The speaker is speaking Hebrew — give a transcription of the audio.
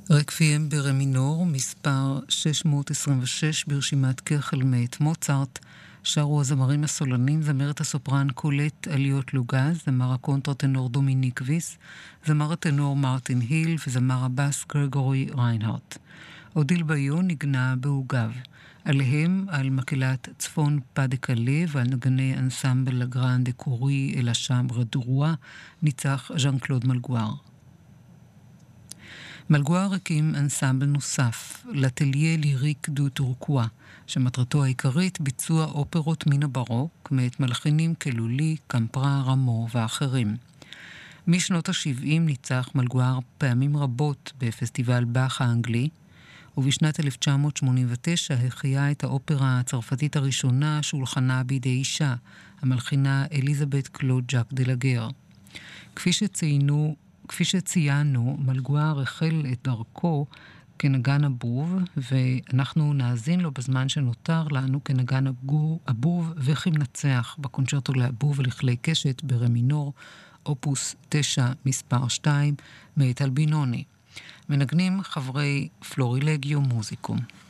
רקוויאם ברמינור, מספר 626 ברשימת כחל מאת מוצרט, שרו הזמרים הסולנים, זמרת הסופרן קולט אליות לוגז, זמר הקונטרטנור דומיניק ויס, זמר הטנור מרטין היל וזמר הבאס גרגורי ריינהארט. אודיל ביון נגנה בעוגב. עליהם על מקהלת צפון פדקלה ועל נגני אנסמבל לגרנד קורי אל השמבר דרועה ניצח ז'אן קלוד מלגואר. מלגואר הקים אנסמבל נוסף, לטליה ליריק דו טורקואה, שמטרתו העיקרית ביצוע אופרות מן הברוק, מאת מלחינים כלולי, קמפרה, רמו ואחרים. משנות ה-70 ניצח מלגואר פעמים רבות בפסטיבל באך האנגלי, ובשנת 1989 החיה את האופרה הצרפתית הראשונה שהולחנה בידי אישה, המלחינה אליזבת קלוד ז'אק דלגר. כפי שציינו, מלגואר החל את דרכו כנגן הבוב, ואנחנו נאזין לו בזמן שנותר לנו כנגן הבוב וכמנצח בקונצ'רטו לבוב ולכלי קשת ברמינור, אופוס 9 מספר 2 מאת אלבינוני. מנגנים חברי פלורילגיו מוזיקום.